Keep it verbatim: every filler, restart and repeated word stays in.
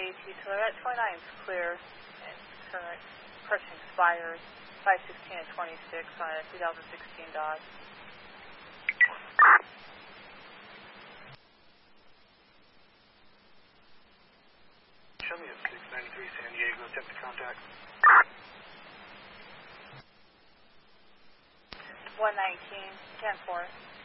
A T, so that twenty-nine is clear, and current person expires five sixteen and twenty-six on a two thousand sixteen Dodge. Show me at six ninety-three San Diego, attempt to contact. one nineteen, ten four.